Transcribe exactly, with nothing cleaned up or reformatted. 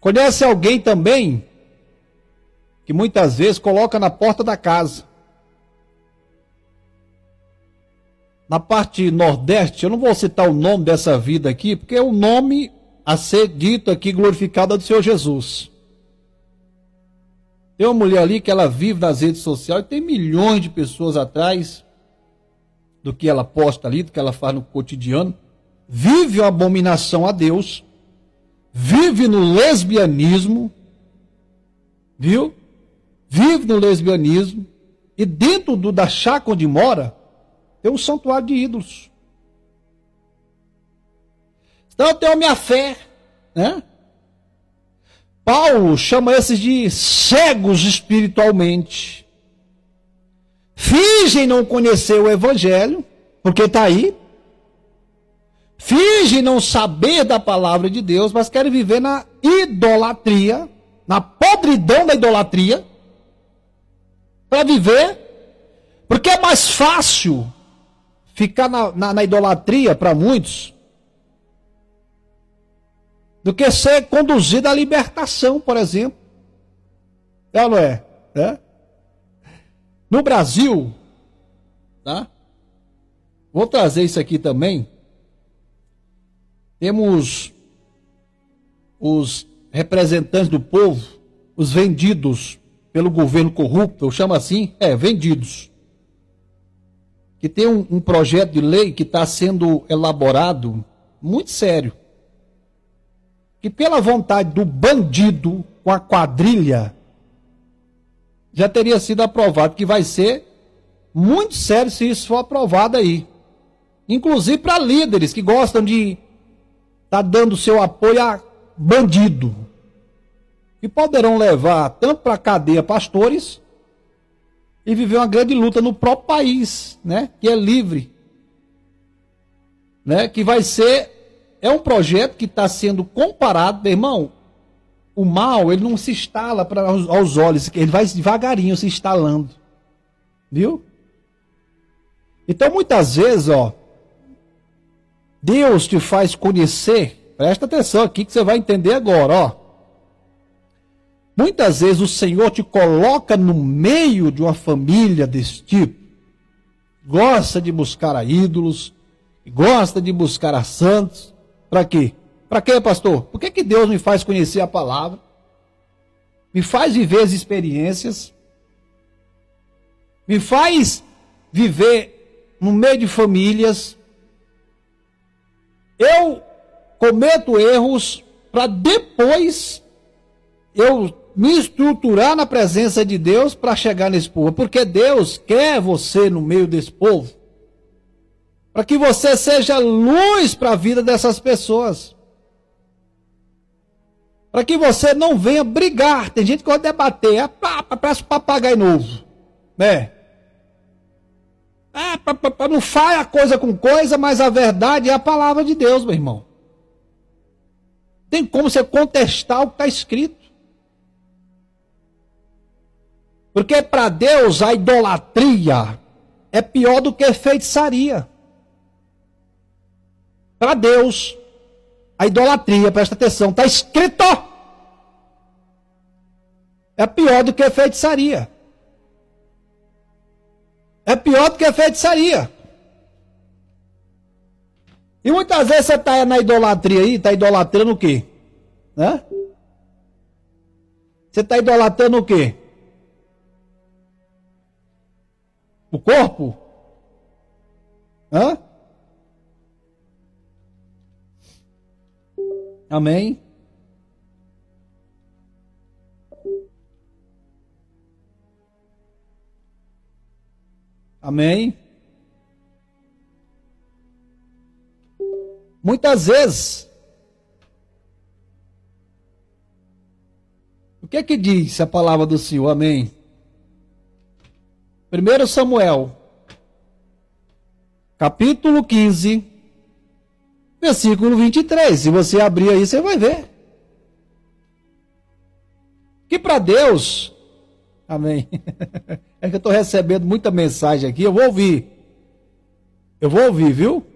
Conhece alguém também que muitas vezes coloca na porta da casa. Na parte nordeste, eu não vou citar o nome dessa vida aqui, porque é o nome a ser dito aqui, glorificado, é do Senhor Jesus. Tem uma mulher ali que ela vive nas redes sociais, e tem milhões de pessoas atrás do que ela posta ali, do que ela faz no cotidiano. Vive uma abominação a Deus, vive no lesbianismo, viu? Vive no lesbianismo, e dentro do, da chácara onde mora, tem um santuário de ídolos. Então eu tenho a minha fé, né? Paulo chama esses de cegos espiritualmente. Fingem não conhecer o evangelho, porque está aí. Fingem não saber da palavra de Deus, mas querem viver na idolatria, na podridão da idolatria, para viver, porque é mais fácil ficar na, na, na idolatria para muitos do que ser conduzido à libertação, por exemplo. É ou não é? É? No Brasil, tá? Vou trazer isso aqui também. Temos os representantes do povo, os vendidos pelo governo corrupto, eu chamo assim, é, vendidos. Que tem um, um projeto de lei que está sendo elaborado, muito sério, que pela vontade do bandido com a quadrilha, já teria sido aprovado, que vai ser muito sério se isso for aprovado aí. Inclusive para líderes que gostam de estar tá dando seu apoio a bandido, que poderão levar tanto para a cadeia pastores e viver uma grande luta no próprio país, né, que é livre, né, que vai ser, é um projeto que está sendo comparado, meu irmão, o mal, ele não se instala pra, aos, aos olhos, ele vai devagarinho se instalando, viu? Então muitas vezes, ó, Deus te faz conhecer, presta atenção aqui que você vai entender agora, ó. Muitas vezes o Senhor te coloca no meio de uma família desse tipo, gosta de buscar a ídolos, gosta de buscar a santos, para quê? Para quê, pastor? Por que que Deus me faz conhecer a palavra? Me faz viver as experiências, me faz viver no meio de famílias. Eu cometo erros para depois eu me estruturar na presença de Deus para chegar nesse povo. Porque Deus quer você no meio desse povo, para que você seja luz para a vida dessas pessoas, para que você não venha brigar. Tem gente que gosta de debater, é, parece um papagaio novo, né? É, pra, pra, pra, não faz a coisa com coisa, mas a verdade é a palavra de Deus, meu irmão. Tem como você contestar o que está escrito. Porque para Deus a idolatria é pior do que feitiçaria. Para Deus, a idolatria, presta atenção, está escrito, é pior do que feitiçaria. É pior do que feitiçaria. E muitas vezes você está na idolatria aí, está idolatrando o quê? Né? Você está idolatrando o quê? O corpo? Hã? Amém? Amém? Muitas vezes, o que é que diz a palavra do Senhor? Amém? primeiro Samuel, capítulo quinze, versículo vinte e três. Se você abrir aí, você vai ver. Que para Deus, amém. É que eu estou recebendo muita mensagem aqui, eu vou ouvir. Eu vou ouvir, viu?